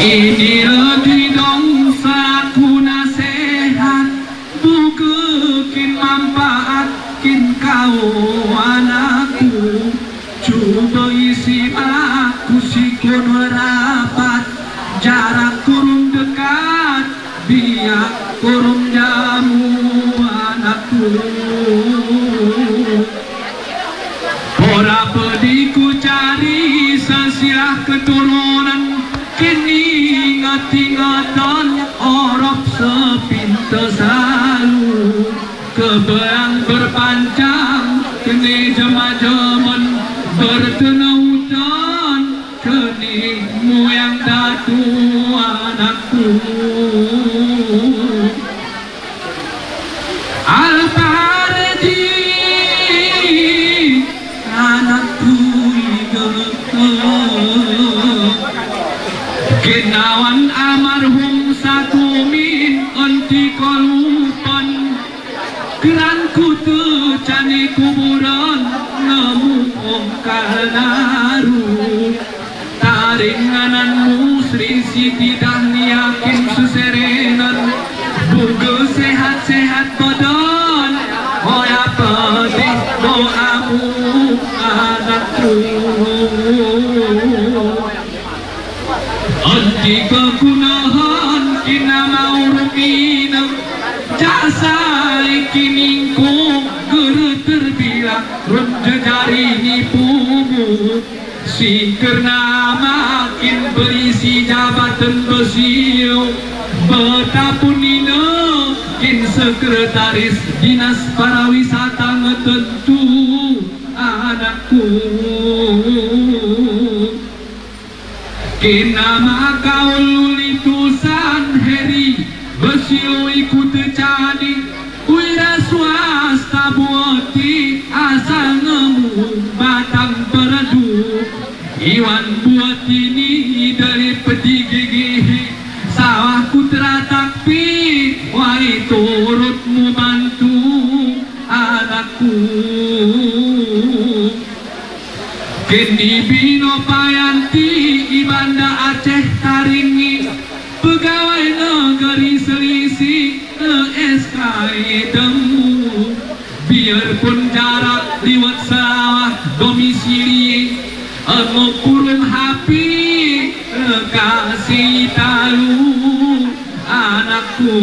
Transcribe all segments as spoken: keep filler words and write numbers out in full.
Ini lebih dongsa ku nasihat bukekin manfaatkin kau anakku. Coba isi aku si kono rapat, jarak kurung dekat biar kurung jamu anakku. Ora pediku cari sesiah keturunan, kini ingat-ingatan orok sepintas lalu. Kebayang berpanjang kini jema-jemen bertenautan, kini moyang datu anakku. Al-Farji anakku kenawan almarhum satu min anti kalupan, keranku tecani kuburan nemu ongkal naru. Taringananmu Sri Siti Dahliakin suserenan, buga sehat-sehat badan, hoya pedih doamu anakku. Anti kegunahan kina mau rupina, jasa ikiningku gere terbilang jejari nipumu. Sikerna makin berisi jabatan besiu, betapun nina kin sekretaris dinas pariwisata ngetentu anakku. Kena makau lulitusan heri besiu ikut cadi, wira swasta buati asal nemu batang perdu. Iwan buat ini dari peti gigi, sawahku teratakpi, wahai turutmu bantu anakku. Kini bino payanti ibanda Aceh taringi, pegawai negeri selisih S K I temu. Biarpun jarak liwat sawah domisili, emo kurung hapi kasih talu anakku.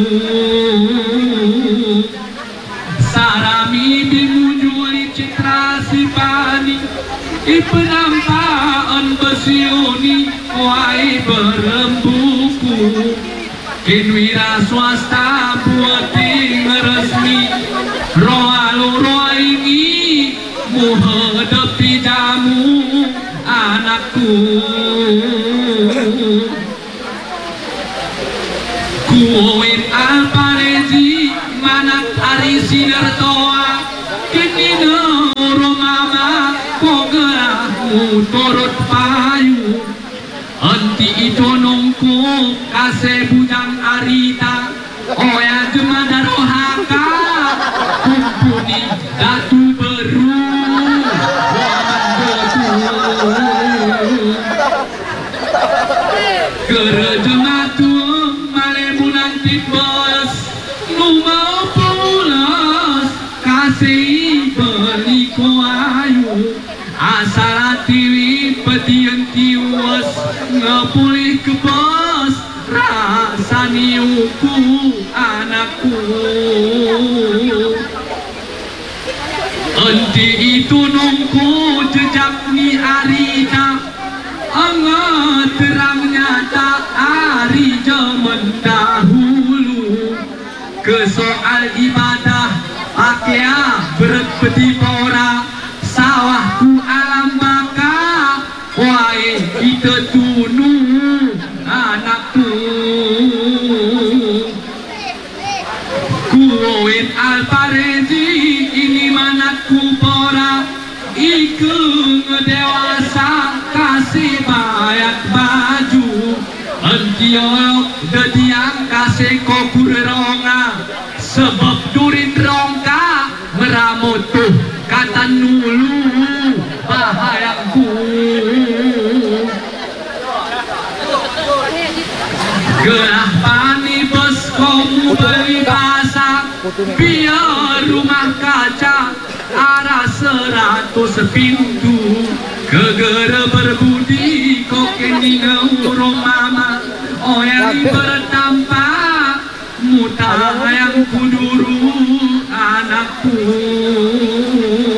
Sarami dimujuli citra sipani, ipenampaan besiuni wai berembuku. Kinwira swasta buati ngeresmi, roalu roa ini muhadapi jamu anakku. Kuwin Al-Farji manak ari sinertoa, kini nero mama kogerahmu turut payu. Anti itu nungku kase bujang arita, oya jemada rohaka kumpuni datu beru gere jematu malebunan tibas nu mau pulas kasih beli ayu. Asal tiwi petian tiwas ngepulih ke bos rasa niuku anakku. Anti itu nungku jejak ni arita, angat terangnya tak hari zaman dahulu. Ke soal ibadah akhirnya berat peti pora, sawahku alam baka, wahai kita tunu anakku. Kuwin Al-Farji ini manatku pora, iku ngedewasa kasih bayat baju. Antiok dediang kasih kokur ronga, sebab durin rongka meramutuh kata nulu bahayaku. Gelah pani beskomu peribahasa, biar rumah kaca arah seratus pintu. Gegera berbudi kokeni ngeurung mama, oh yang bertampak muta yang kuduru anakku.